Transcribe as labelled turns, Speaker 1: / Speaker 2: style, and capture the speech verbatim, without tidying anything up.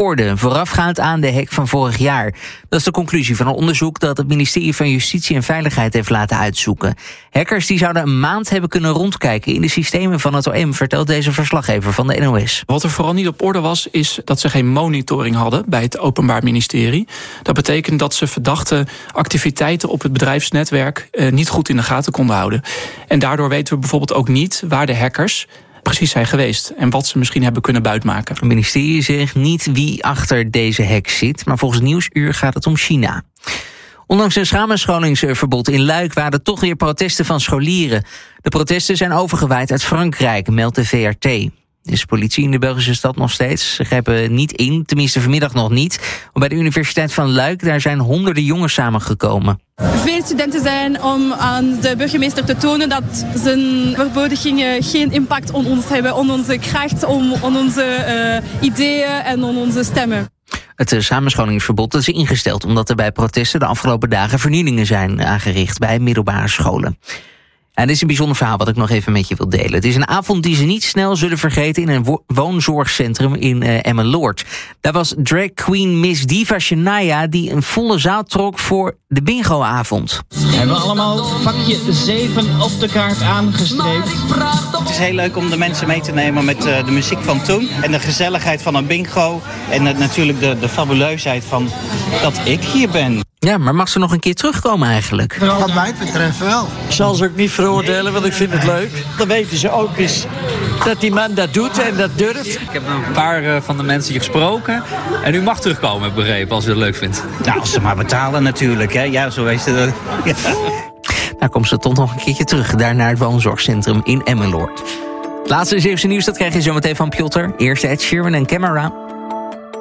Speaker 1: orde, voorafgaand aan de hack van vorig jaar. Dat is de conclusie van een onderzoek dat het ministerie van Justitie en Veiligheid heeft laten uitzoeken. Hackers die zouden een maand hebben kunnen rondkijken in de systemen van het O M, vertelt deze verslaggever van de N O S.
Speaker 2: Wat er vooral niet op orde was, is dat ze geen monitoring hadden bij het Openbaar Ministerie. Dat betekent dat ze verdachte activiteiten op het bedrijfsnetwerk eh, niet goed in de gaten konden houden. En daardoor weten we bijvoorbeeld ook niet waar de hackers precies zijn geweest en wat ze misschien hebben kunnen buitmaken.
Speaker 1: Het ministerie zegt niet wie achter deze hack zit, maar volgens Nieuwsuur gaat het om China. Ondanks een samenscholingsverbod in Luik waren er toch weer protesten van scholieren. De protesten zijn overgewaaid uit Frankrijk, meldt de V R T. Er is politie in de Belgische stad nog steeds. Ze grijpen niet in, tenminste vanmiddag nog niet. Maar bij de Universiteit van Luik, daar zijn honderden jongens samengekomen.
Speaker 3: Veel studenten zijn om aan de burgemeester te tonen dat zijn verbodigingen geen impact op ons hebben, op onze kracht, op onze uh, ideeën en op onze stemmen.
Speaker 1: Het samenscholingsverbod is ingesteld omdat er bij protesten de afgelopen dagen vernielingen zijn aangericht bij middelbare scholen. En dit is een bijzonder verhaal wat ik nog even met je wil delen. Het is een avond die ze niet snel zullen vergeten in een wo- woonzorgcentrum in uh, Emmeloord. Daar was drag queen Miss Diva Shania die een volle zaal trok voor de bingoavond.
Speaker 4: We hebben allemaal vakje zeven op de kaart aangestreept.
Speaker 5: Het is heel leuk om de mensen mee te nemen met uh, de muziek van toen. En de gezelligheid van een bingo. En uh, natuurlijk de, de fabuleusheid van dat ik hier ben.
Speaker 1: Ja, maar mag ze nog een keer terugkomen eigenlijk?
Speaker 6: Wat mij betreft wel.
Speaker 7: Ik zal ze ook niet veroordelen, want ik vind het leuk. Dan weten ze ook eens dat die man dat doet en dat durft.
Speaker 8: Ik heb een paar uh, van de mensen hier gesproken. En u mag terugkomen, heb ik begrepen, als u het leuk vindt.
Speaker 5: Nou, als ze maar betalen natuurlijk, hè. Ja, zo weet je dat. Ja.
Speaker 1: Nou komt ze toch nog een keertje terug, daar naar het woonzorgcentrum in Emmeloord. Het laatste Zeeuwse nieuws, dat krijg je zo meteen van Piotr. Eerst Ed Sheeran en Camera.